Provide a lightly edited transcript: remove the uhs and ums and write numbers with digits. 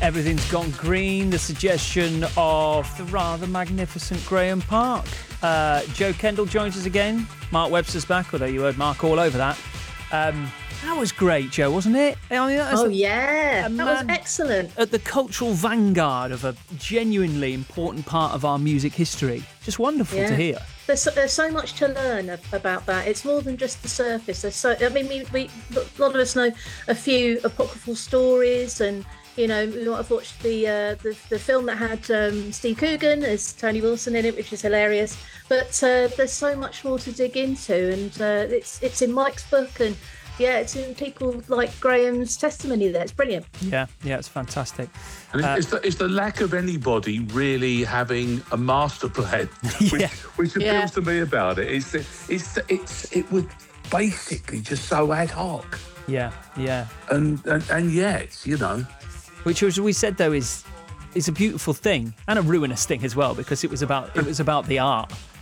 Everything's Gone Green, the suggestion of the rather magnificent Graham Park. Joe Kendall joins us again. Mark Webster's back, although you heard Mark all over that. That was great, Joe, wasn't it? I mean, that was excellent. At the cultural vanguard of a genuinely important part of our music history. Just wonderful to hear. There's so much to learn about that. It's more than just the surface. A lot of us know a few apocryphal stories, and you know, we might have watched the film that had Steve Coogan as Tony Wilson in it, which is hilarious. But there's so much more to dig into, and it's in Mike's book, and it's in people like Graham's testimony there. It's brilliant. Yeah, it's fantastic. And it's the lack of anybody really having a master plan, which appeals to me about it. It was basically just so ad hoc. Yeah. And yet, you know, which, as we said though, is a beautiful thing and a ruinous thing as well, because it was about the art.